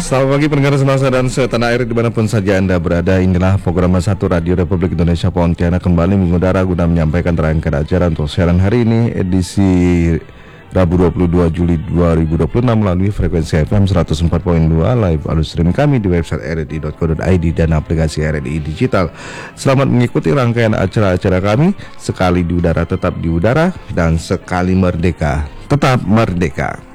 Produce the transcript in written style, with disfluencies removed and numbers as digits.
Selamat pagi pendengar semasa dan setanah air dimanapun saja Anda berada. Inilah program Satu Radio Republik Indonesia Pontianak kembali mengudara guna menyampaikan rangkaian acara untuk siaran hari ini edisi Rabu 22 Juli 2026 melalui frekuensi FM 104.2 live audio stream kami di website rri.co.id dan aplikasi RRI Digital. Selamat mengikuti rangkaian acara-acara kami. Sekali di udara tetap di udara dan sekali merdeka tetap merdeka.